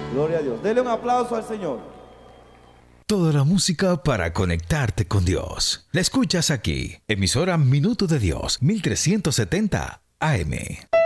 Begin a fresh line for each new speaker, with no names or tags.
Gloria a Dios. Dele un aplauso al Señor.
Toda la música para conectarte con Dios. La escuchas aquí. Emisora Minuto de Dios, 1370 AM.